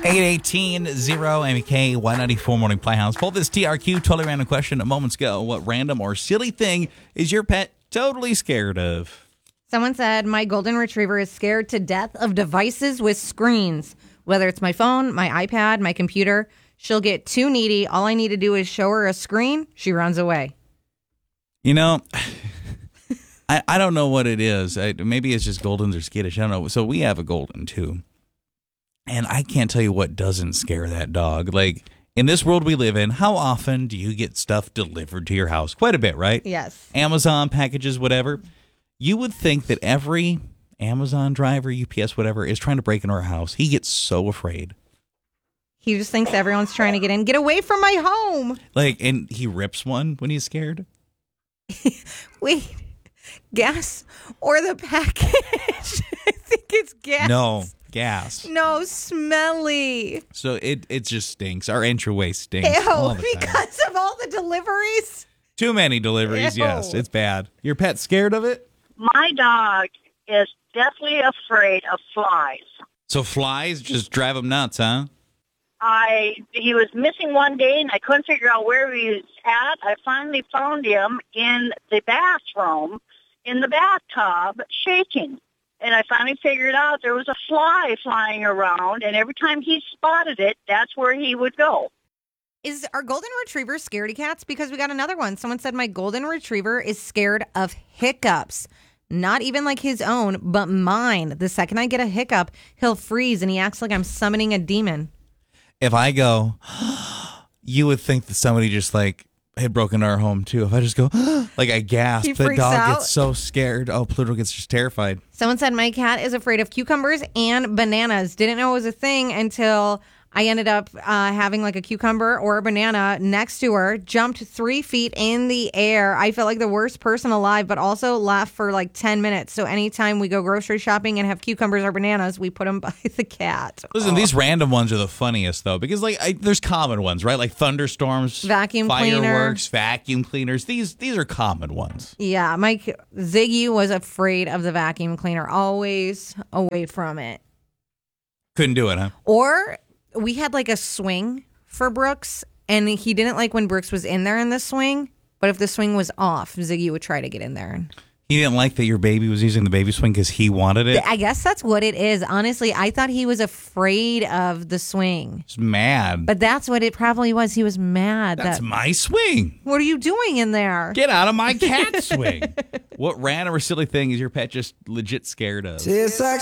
818-0 Y94 Morning Playhouse. Pull this TRQ, totally random question moments ago. What random or silly thing is your pet totally scared of? Someone said, my golden retriever is scared to death of devices with screens. Whether it's my phone, my iPad, my computer, she'll get too needy. All I need to do is show her a screen. She runs away. You know, I don't know what it is. Maybe it's just Goldens are skittish. I don't know. So we have a Golden, too. And I can't tell you what doesn't scare that dog. Like, in this world we live in, how often do you get stuff delivered to your house? Quite a bit, right? Yes. Amazon packages, whatever. You would think that every Amazon driver, UPS, whatever, is trying to break into our house. He gets so afraid. He just thinks everyone's trying to get in. Get away from my home. Like, and he rips one when he's scared. Wait, gas or the package? I think it's gas. No, gas. No, smelly. So it just stinks. Our entryway stinks. Ew, because of all the deliveries? Too many deliveries, Ew. yes. It's bad. Your pet's scared of it? My dog is deathly afraid of flies. So flies just drive him nuts, huh? He was missing one day, and I couldn't figure out where he was at. I finally found him in the bathroom, in the bathtub, shaking. And I finally figured out there was a fly flying around, and every time he spotted it, that's where he would go. Is our golden retriever scaredy cats? Because we got another one. Someone said my golden retriever is scared of hiccups. Not even like his own, but mine. The second I get a hiccup, he'll freeze, and he acts like I'm summoning a demon. If I go, you would think that somebody just like had broken our home too. If I just go, like I gasp, the dog gets so scared. Oh, Pluto gets just terrified. Someone said my cat is afraid of cucumbers and bananas. Didn't know it was a thing until I ended up having like a cucumber or a banana next to her, jumped 3 feet in the air. I felt like the worst person alive, but also laughed for like 10 minutes. So anytime we go grocery shopping and have cucumbers or bananas, we put them by the cat. Listen, these random ones are the funniest though, because like there's common ones, right? Like thunderstorms, vacuum fireworks, vacuum cleaners. These are common ones. Yeah, Ziggy was afraid of the vacuum cleaner, always away from it. Couldn't do it, huh? Or we had like a swing for Brooks, and he didn't like when Brooks was in there in the swing, but if the swing was off, Ziggy would try to get in there. He didn't like that your baby was using the baby swing because he wanted it? I guess that's what it is. Honestly, I thought he was afraid of the swing. He's mad. But that's what it probably was. He was mad. That's my swing. What are you doing in there? Get out of my cat swing. What random or silly thing is your pet just legit scared of? Tastes like